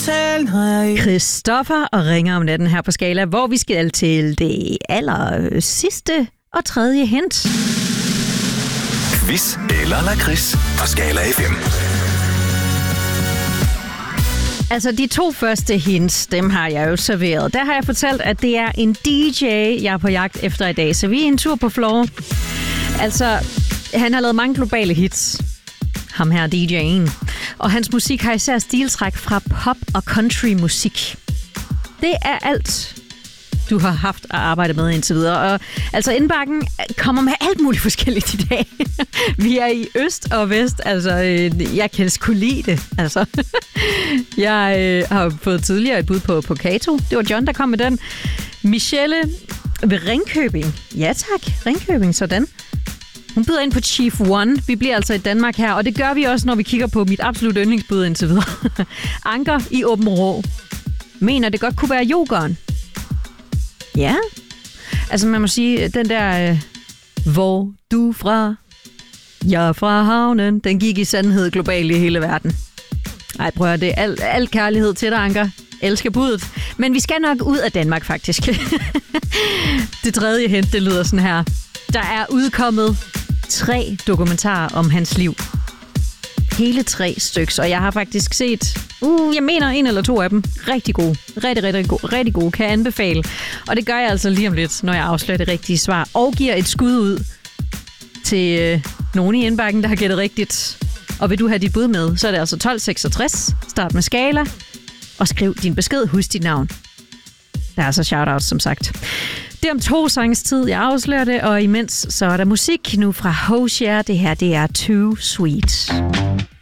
Christoffer og ringer om natten her på Skala, hvor vi skal til det aller sidste og tredje hint. Quiz eller lakrids på Skala FM. Altså, de 2 første hints, dem har jeg jo serveret. Der har jeg fortalt, at det er en DJ, jeg er på jagt efter i dag. Så vi er en tur på floor. Altså, han har lavet mange globale hits. Ham her, DJ'en. Og hans musik har især stiltræk fra pop og country musik. Det er alt, du har haft at arbejde med indtil videre. Og altså, indbakken kommer med alt muligt forskelligt i dag. Vi er i øst og vest. Altså, jeg kan sgu lide det. Altså, jeg har fået tidligere et bud på Kato. Det var John, der kom med den. Michelle ved Ringkøbing. Ja tak, Ringkøbing, sådan. Hun byder ind på Chief One. Vi bliver altså i Danmark her, og det gør vi også, når vi kigger på mit absolut yndlingsbud indtil videre. Anker i Åben Rå. Mener, det godt kunne være Jokeren. Ja. Altså, man må sige, den der, hvor du fra, jeg er fra havnen, den gik i sandhed globalt i hele verden. Ej, prøv at det er al kærlighed til dig, Anker. Elsker budet. Men vi skal nok ud af Danmark, faktisk. Det tredje hint, det lyder sådan her. Der er udkommet 3 dokumentarer om hans liv. Hele 3 stykker, og jeg har faktisk set, jeg mener 1 eller 2 af dem. Rigtig gode. Rigtig gode. Kan jeg anbefale. Og det gør jeg altså lige om lidt, når jeg afslører det rigtige svar. Og giver et skud ud til nogen i indbakken, der har gættet rigtigt. Og vil du have dit bud med, så er det altså 1266. Start med Skala. Og skriv din besked. Husk dit navn. Der er altså shoutouts, som sagt. Det er om 2 sanges tid, jeg afslører det, og imens så er der musik nu fra Hozier. Det her, det er Too Sweet.